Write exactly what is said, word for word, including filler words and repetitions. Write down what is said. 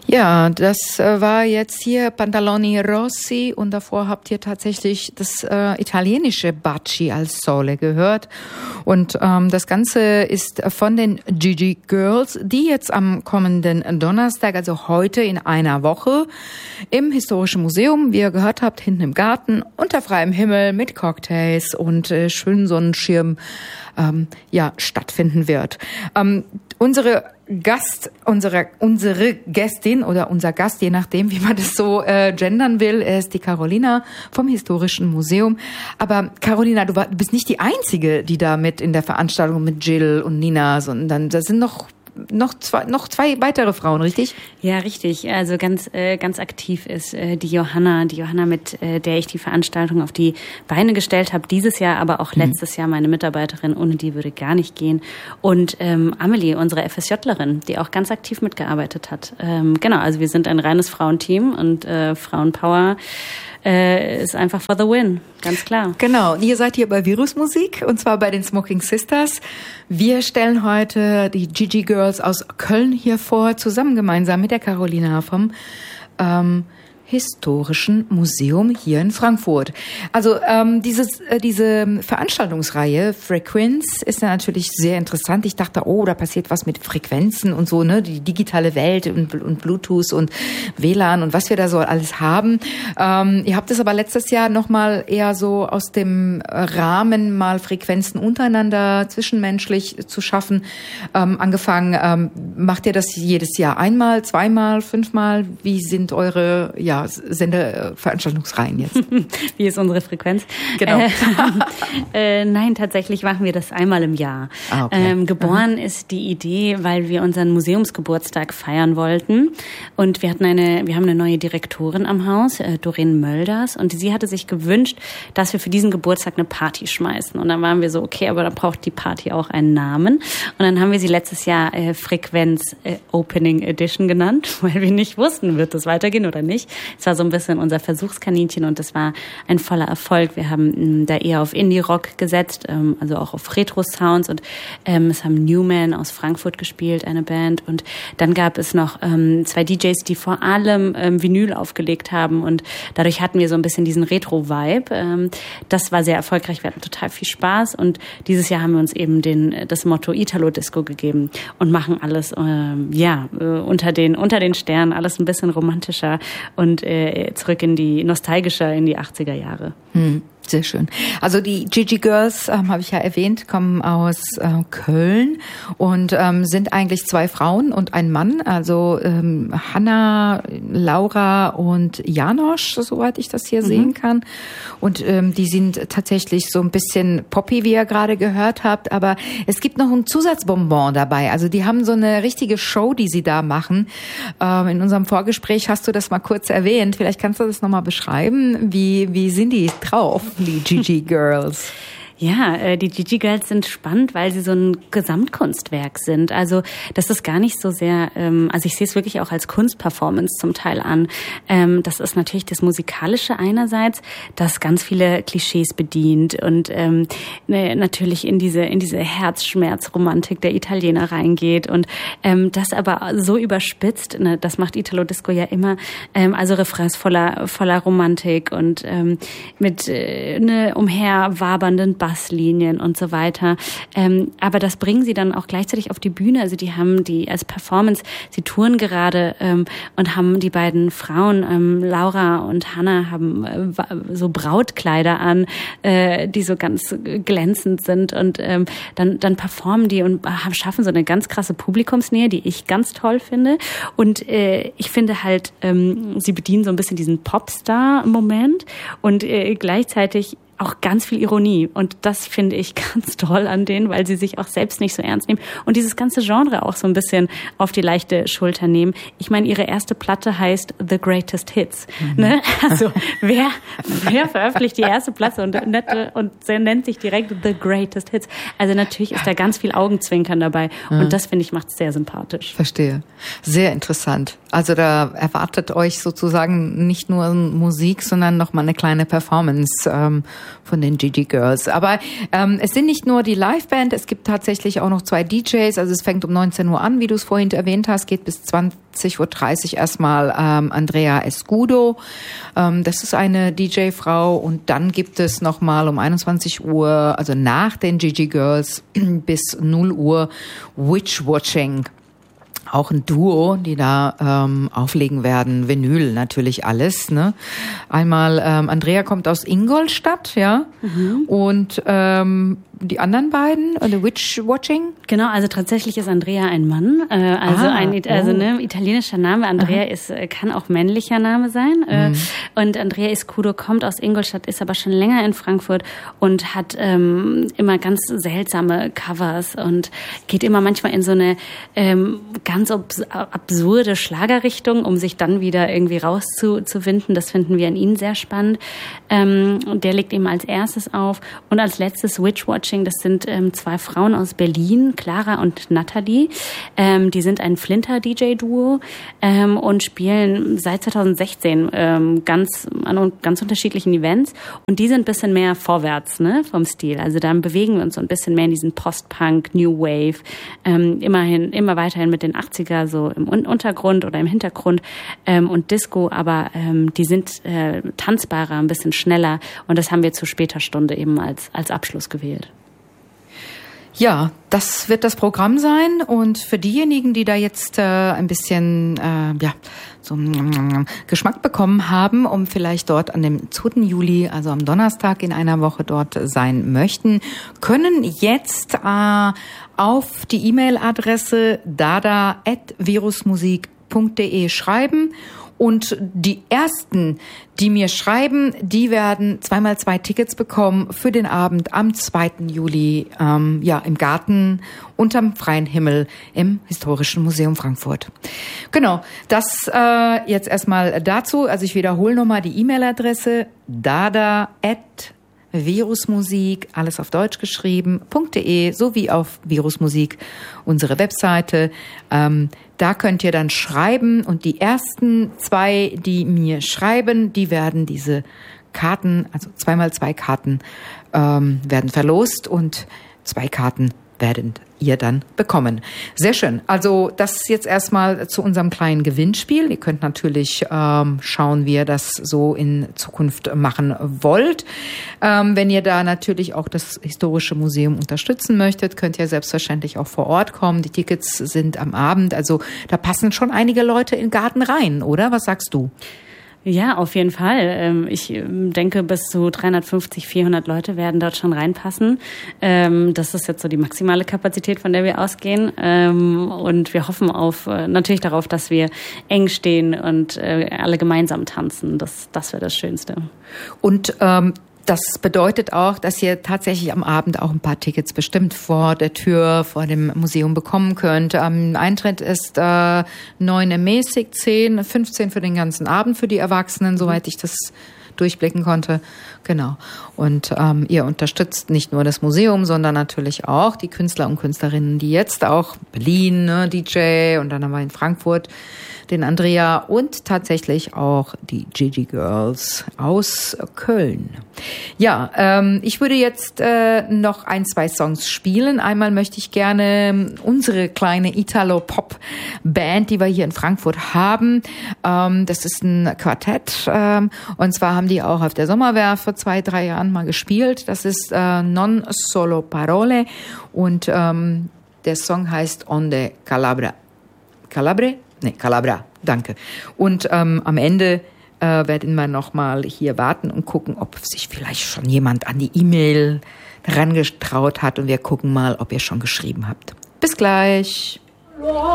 Ja, das äh, war jetzt hier Pantaloni Rossi und davor habt ihr tatsächlich das äh, italienische Baci al Sole gehört. Und ähm, das Ganze ist von den Gigi Girls, die jetzt am kommenden Donnerstag, also heute in einer Woche, im Historischen Museum, wie ihr gehört habt, hinten im Garten, unter freiem Himmel mit Cocktails und äh, schönen Sonnenschirm ähm, ja, stattfinden wird. Ähm, unsere Gast, unsere, unsere Gästin oder unser Gast, je nachdem, wie man das so äh, gendern will, ist die Carolina vom Historischen Museum. Aber Carolina, du, war, du bist nicht die Einzige, die da mit in der Veranstaltung mit Jill und Nina, sondern da sind noch noch zwei, noch zwei weitere Frauen, richtig? Ja, richtig. Also ganz, äh, ganz aktiv ist äh, die Johanna, die Johanna, mit äh, der ich die Veranstaltung auf die Beine gestellt habe, dieses Jahr, aber auch mhm. letztes Jahr meine Mitarbeiterin, ohne die würde gar nicht gehen. Und ähm, Amelie, unsere FSJlerin, die auch ganz aktiv mitgearbeitet hat. Ähm, genau, also wir sind ein reines Frauenteam und äh, Frauenpower äh, ist einfach for the win, ganz klar. Genau, ihr seid hier bei Virusmusik und zwar bei den Smoking Sisters. Wir stellen heute die Gigi Girls aus Köln hier vor, zusammen gemeinsam mit der Carolina vom ähm, Historischen Museum hier in Frankfurt. Also ähm, dieses, äh, diese Veranstaltungsreihe Frequenz ist ja natürlich sehr interessant. Ich dachte, oh, da passiert was mit Frequenzen und so, ne, die digitale Welt und, und Bluetooth und W L A N und was wir da so alles haben. Ähm, ihr habt es aber letztes Jahr nochmal eher so aus dem Rahmen mal Frequenzen untereinander zwischenmenschlich zu schaffen ähm, angefangen. Ähm, macht ihr das jedes Jahr einmal, zweimal, fünfmal? Wie sind eure ja Sendeveranstaltungsreihen jetzt? Wie ist unsere Frequenz? Genau. Äh, äh, nein, tatsächlich machen wir das einmal im Jahr. Ah, okay. ähm, geboren mhm. ist die Idee, weil wir unseren Museumsgeburtstag feiern wollten. Und wir hatten eine, wir haben eine neue Direktorin am Haus, äh, Doreen Mölders, und sie hatte sich gewünscht, dass wir für diesen Geburtstag eine Party schmeißen. Und dann waren wir so, okay, aber da braucht die Party auch einen Namen. Und dann haben wir sie letztes Jahr äh, Frequenz äh, Opening Edition genannt, weil wir nicht wussten, wird das weitergehen oder nicht. Es war so ein bisschen unser Versuchskaninchen und das war ein voller Erfolg. Wir haben da eher auf Indie-Rock gesetzt, also auch auf Retro-Sounds, und ähm, es haben Newman aus Frankfurt gespielt, eine Band, und dann gab es noch ähm, zwei D Js, die vor allem ähm, Vinyl aufgelegt haben, und dadurch hatten wir so ein bisschen diesen Retro-Vibe. Ähm, das war sehr erfolgreich, wir hatten total viel Spaß, und dieses Jahr haben wir uns eben den, das Motto Italo-Disco gegeben und machen alles ähm, ja äh, unter den unter den Sternen, alles ein bisschen romantischer und äh, zurück in die nostalgischer, in die achtziger Jahre. Hm. Sehr schön. Also die Gigi Girls, ähm, habe ich ja erwähnt, kommen aus äh, Köln und ähm, sind eigentlich zwei Frauen und ein Mann. Also ähm, Hanna, Laura und Janosch, soweit ich das hier mhm. sehen kann. Und ähm, die sind tatsächlich so ein bisschen poppy, wie ihr gerade gehört habt. Aber es gibt noch ein Zusatzbonbon dabei. Also die haben so eine richtige Show, die sie da machen. Ähm, in unserem Vorgespräch hast du das mal kurz erwähnt. Vielleicht kannst du das nochmal beschreiben. Wie, wie sind die drauf? Die Gigi Girls. Ja, die Gigi Girls sind spannend, weil sie so ein Gesamtkunstwerk sind. Also das ist gar nicht so sehr, also ich sehe es wirklich auch als Kunstperformance zum Teil an. Das ist natürlich das Musikalische einerseits, das ganz viele Klischees bedient und natürlich in diese in diese Herzschmerzromantik der Italiener reingeht und das aber so überspitzt. Das macht Italo Disco ja immer. Also Refrains voller voller Romantik und mit ne, umherwabernden Basslinien und so weiter. Ähm, aber das bringen sie dann auch gleichzeitig auf die Bühne. Also die haben die als Performance, sie touren gerade ähm, und haben die beiden Frauen, ähm, Laura und Hanna, haben äh, so Brautkleider an, äh, die so ganz glänzend sind und ähm, dann dann performen die und haben, schaffen so eine ganz krasse Publikumsnähe, die ich ganz toll finde. Und äh, ich finde halt, ähm, sie bedienen so ein bisschen diesen Popstar-Moment und äh, gleichzeitig auch ganz viel Ironie. Und das finde ich ganz toll an denen, weil sie sich auch selbst nicht so ernst nehmen und dieses ganze Genre auch so ein bisschen auf die leichte Schulter nehmen. Ich meine, ihre erste Platte heißt The Greatest Hits. Mhm. Ne? Also wer, wer veröffentlicht die erste Platte und, und nennt sich direkt The Greatest Hits? Also natürlich ist da ganz viel Augenzwinkern dabei. Mhm. Und das, finde ich, macht es sehr sympathisch. Verstehe. Sehr interessant. Also da erwartet euch sozusagen nicht nur Musik, sondern noch mal eine kleine Performance. Ähm, von den Gigi Girls. Aber ähm, es sind nicht nur die Liveband, es gibt tatsächlich auch noch zwei D Js. Also es fängt um neunzehn Uhr an, wie du es vorhin erwähnt hast, geht bis zwanzig Uhr dreißig erstmal ähm, Andrea Escudo. Ähm, das ist eine D J-Frau. Und dann gibt es nochmal um einundzwanzig Uhr, also nach den Gigi Girls bis null Uhr Witch Watching. Auch ein Duo, die da ähm, auflegen werden. Vinyl natürlich alles. Ne? Einmal ähm, Andrea kommt aus Ingolstadt, ja, mhm. und ähm, die anderen beiden, The Witch Watching? Genau, also tatsächlich ist Andrea ein Mann, äh, also ah, ein also oh. ne italienischer Name. Andrea Aha. ist kann auch männlicher Name sein. Mhm. Äh, und Andrea Escudo kommt aus Ingolstadt, ist aber schon länger in Frankfurt und hat ähm, immer ganz seltsame Covers und geht immer manchmal in so eine ähm, ganz abs- absurde Schlagerrichtung, um sich dann wieder irgendwie rauszuwinden. Das finden wir an ihnen sehr spannend. Ähm, und der legt eben als erstes auf und als letztes Witch Watching. Das sind ähm, zwei Frauen aus Berlin, Clara und Nathalie. Ähm, die sind ein Flinter-D J-Duo ähm, und spielen seit zwanzig sechzehn ähm, ganz an ganz unterschiedlichen Events. Und die sind ein bisschen mehr vorwärts, ne, vom Stil. Also dann bewegen wir uns so ein bisschen mehr in diesen Post-Punk, New Wave, ähm, immerhin, immer weiterhin mit den achtziger so im Untergrund oder im Hintergrund ähm, und Disco. Aber ähm, die sind äh, tanzbarer, ein bisschen schneller. Und das haben wir zu später Stunde eben als, als Abschluss gewählt. Ja, das wird das Programm sein und für diejenigen, die da jetzt äh, ein bisschen äh, ja so mm, Geschmack bekommen haben, um vielleicht dort an dem zweiten Juli, also am Donnerstag in einer Woche dort sein möchten, können jetzt äh, auf die E-Mail-Adresse dada at virusmusik punkt de schreiben. Und die ersten, die mir schreiben, die werden zweimal zwei Tickets bekommen für den Abend am zweiten Juli, ähm, ja, im Garten unterm freien Himmel im Historischen Museum Frankfurt. Genau, das äh, jetzt erstmal dazu. Also ich wiederhole nochmal die E-Mail-Adresse dada at virusmusik, alles auf Deutsch geschrieben, .de, sowie auf Virusmusik, unsere Webseite. Ähm, da könnt ihr dann schreiben und die ersten zwei, die mir schreiben, die werden diese Karten, also zweimal zwei Karten, ähm, werden verlost und zwei Karten werden ihr dann bekommen. Sehr schön. Also das jetzt erstmal zu unserem kleinen Gewinnspiel. Ihr könnt natürlich ähm, schauen, wie ihr das so in Zukunft machen wollt. Ähm, wenn ihr da natürlich auch das Historische Museum unterstützen möchtet, könnt ihr selbstverständlich auch vor Ort kommen. Die Tickets sind am Abend. Also da passen schon einige Leute in den Garten rein, oder? Was sagst du? Ja, auf jeden Fall. Ich denke, bis zu dreihundertfünfzig, vierhundert Leute werden dort schon reinpassen. Das ist jetzt so die maximale Kapazität, von der wir ausgehen. Und wir hoffen auf natürlich darauf, dass wir eng stehen und alle gemeinsam tanzen. Das, das wäre das Schönste. Und ähm das bedeutet auch, dass ihr tatsächlich am Abend auch ein paar Tickets bestimmt vor der Tür, vor dem Museum bekommen könnt. Ähm, Eintritt ist äh, neun ermäßigt, zehn, fünfzehn für den ganzen Abend für die Erwachsenen, soweit ich das durchblicken konnte. Genau. Und ähm, ihr unterstützt nicht nur das Museum, sondern natürlich auch die Künstler und Künstlerinnen, die jetzt auch Berlin, ne, D J, und dann haben wir in Frankfurt den Andrea und tatsächlich auch die Gigi Girls aus Köln. Ja, ähm, ich würde jetzt äh, noch ein, zwei Songs spielen. Einmal möchte ich gerne unsere kleine Italo-Pop-Band, die wir hier in Frankfurt haben, ähm, das ist ein Quartett, ähm, und zwar haben die auch auf der Sommerwerft vor zwei, drei Jahren mal gespielt. Das ist äh, Non Solo Parole und ähm, der Song heißt Onde Calabra. Calabre? Nee, Calabra, danke. Und ähm, am Ende äh, werden wir nochmal hier warten und gucken, ob sich vielleicht schon jemand an die E-Mail herangetraut hat. Und wir gucken mal, ob ihr schon geschrieben habt. Bis gleich.